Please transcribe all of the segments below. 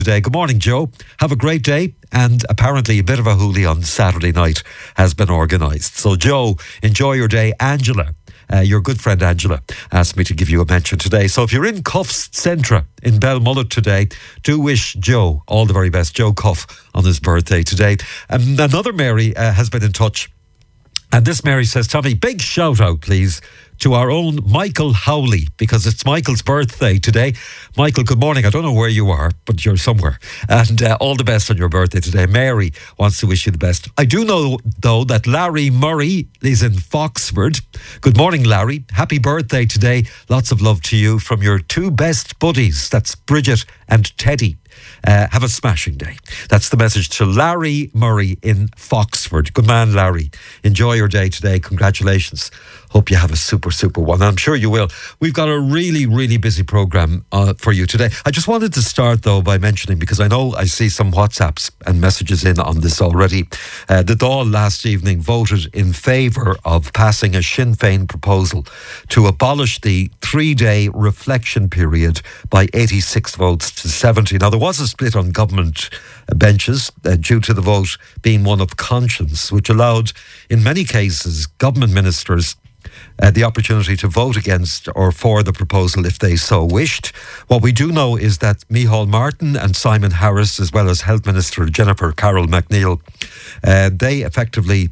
Today. Good morning, Joe. Have a great day. And apparently a bit of a hoolie on Saturday night has been organised. So, Joe, enjoy your day. Angela, your good friend Angela, asked me to give you a mention today. So if you're in Cuffs Centra in Belmullet today, do wish Joe all the very best. Joe Cuff on his birthday today. And another Mary has been in touch. And this Mary says, Tommy, big shout out, please, to our own Michael Howley, because it's Michael's birthday today. Michael, good morning. I don't know where you are, but you're somewhere. And all the best on your birthday today. Mary wants to wish you the best. I do know, though, that Larry Murray is in Foxford. Good morning, Larry. Happy birthday today. Lots of love to you from your two best buddies. That's Bridget and Teddy. Have a smashing day. That's the message to Larry Murray in Foxford. Good man, Larry. Enjoy your day today. Congratulations. Hope you have a super one. I'm sure you will. We've got a really busy programme for you today. I just wanted to start, though, by mentioning, because I know I see some WhatsApps and messages in on this already. The Dáil last evening voted in favour of passing a Sinn Féin proposal to abolish the 3-day reflection period by 86 votes to 70. Now, there was a split on government benches due to the vote being one of conscience, which allowed, in many cases, government ministers the opportunity to vote against or for the proposal if they so wished. What we do know is that Micheál Martin and Simon Harris, as well as Health Minister Jennifer Carroll MacNeill, they effectively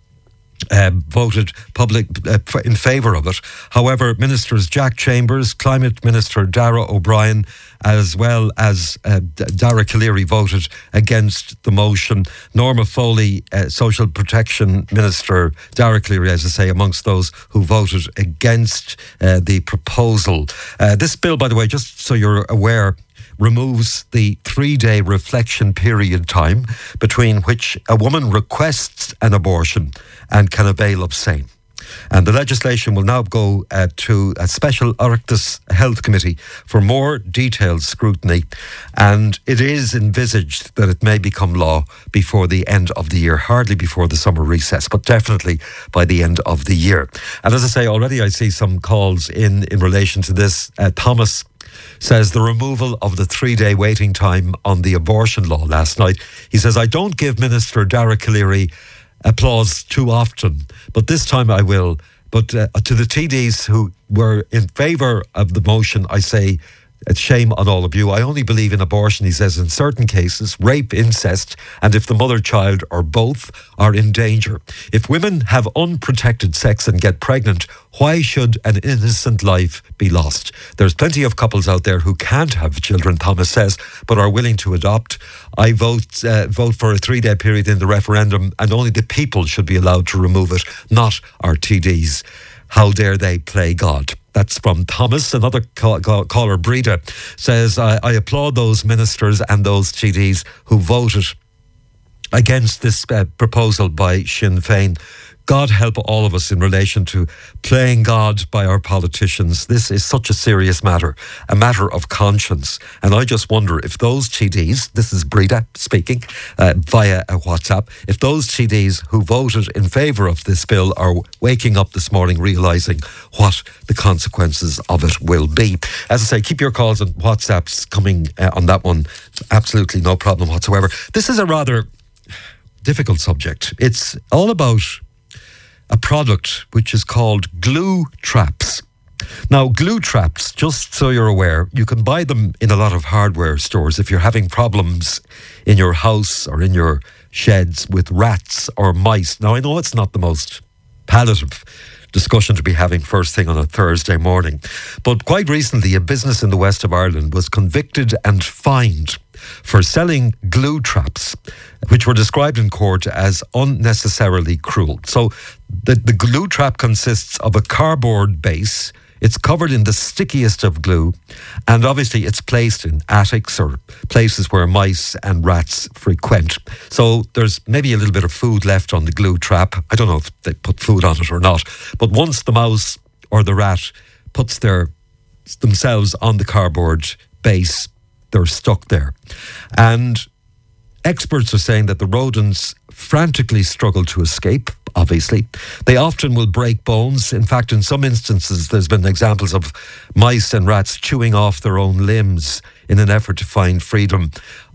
voted in favour of it. However, Ministers Jack Chambers, Climate Minister Darragh O'Brien, as well as Dara Calleary voted against the motion. Norma Foley, Social Protection Minister Dara Calleary, as I say, amongst those who voted against the proposal. This bill, by the way, just so you're aware, removes the 3-day reflection period time between which a woman requests an abortion and can avail of same. And the legislation will now go to a special Oireachtas Health Committee for more detailed scrutiny, and it is envisaged that it may become law before the end of the year, hardly before the summer recess, but definitely by the end of the year. And as I say, already I see some calls in relation to this. Thomas says the removal of the 3-day waiting time on the abortion law last night. He says, I don't give Minister Dara Calleary applause too often, but this time I will. But to the TDs who were in favour of the motion, I say, it's shame on all of you. I only believe in abortion, he says, in certain cases, rape, incest, and if the mother, child, or both are in danger. If women have unprotected sex and get pregnant, why should an innocent life be lost? There's plenty of couples out there who can't have children, Thomas says, but are willing to adopt. I vote for a 3-day period in the referendum, and only the people should be allowed to remove it, not our TDs. How dare they play God? That's from Thomas. Another caller, Breda, says, I applaud those ministers and those TDs who voted against this proposal by Sinn Féin. God help all of us in relation to playing God by our politicians. This is such a serious matter, a matter of conscience. And I just wonder if those TDs, this is Breda speaking via a WhatsApp, if those TDs who voted in favour of this bill are waking up this morning realising what the consequences of it will be. As I say, keep your calls and WhatsApps coming on that one. Absolutely no problem whatsoever. This is a rather difficult subject. It's all about a product which is called glue traps. Now, glue traps, just so you're aware, you can buy them in a lot of hardware stores if you're having problems in your house or in your sheds with rats or mice. Now, I know it's not the most palliative discussion to be having first thing on a Thursday morning, but quite recently a business in the west of Ireland was convicted and fined for selling glue traps, which were described in court as unnecessarily cruel. So the glue trap consists of a cardboard base. It's covered in the stickiest of glue, and obviously it's placed in attics or places where mice and rats frequent. So there's maybe a little bit of food left on the glue trap. I don't know if they put food on it or not, but once the mouse or the rat puts themselves on the cardboard base, they're stuck there. And experts are saying that the rodents frantically struggle to escape, obviously. They often will break bones. In fact, in some instances, there's been examples of mice and rats chewing off their own limbs in an effort to find freedom